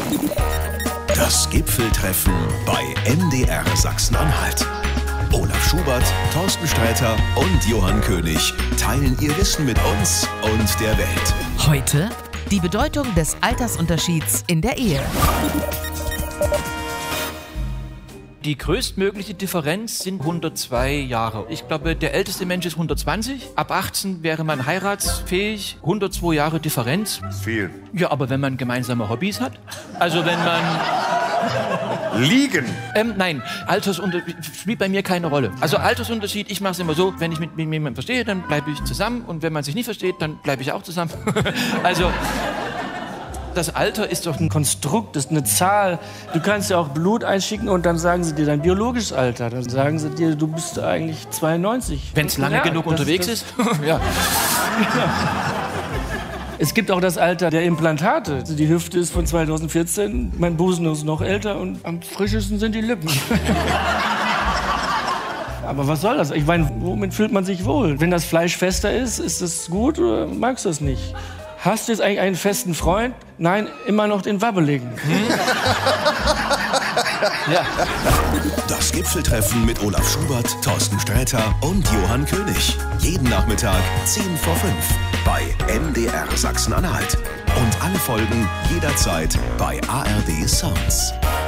Das Gipfeltreffen bei MDR Sachsen-Anhalt. Olaf Schubert, Thorsten Sträter und Johann König teilen ihr Wissen mit uns und der Welt. Heute die Bedeutung des Altersunterschieds in der Ehe. Die größtmögliche Differenz sind 102 Jahre. Ich glaube, der älteste Mensch ist 120. Ab 18 wäre man heiratsfähig. 102 Jahre Differenz. Viel. Ja, aber wenn man gemeinsame Hobbys hat. Also wenn man... Liegen. Nein, Altersunterschied spielt bei mir keine Rolle. Also Altersunterschied, ich mache es immer so, wenn ich mit jemandem verstehe, dann bleibe ich zusammen. Und wenn man sich nicht versteht, dann bleibe ich auch zusammen. Also... Das Alter ist doch ein Konstrukt, ist eine Zahl. Du kannst ja auch Blut einschicken und dann sagen sie dir dein biologisches Alter. Dann sagen sie dir, du bist eigentlich 92. Wenn es lange genug unterwegs ist. Ja. Es gibt auch das Alter der Implantate. Also die Hüfte ist von 2014, mein Busen ist noch älter und am frischesten sind die Lippen. Aber was soll das? Ich meine, womit fühlt man sich wohl? Wenn das Fleisch fester ist das gut oder magst du es nicht? Hast du jetzt eigentlich einen festen Freund? Nein, immer noch den Wabbeligen. Ja. Das Gipfeltreffen mit Olaf Schubert, Thorsten Sträter und Johann König. Jeden Nachmittag 10 vor 5 bei MDR Sachsen-Anhalt. Und alle Folgen jederzeit bei ARD Sounds.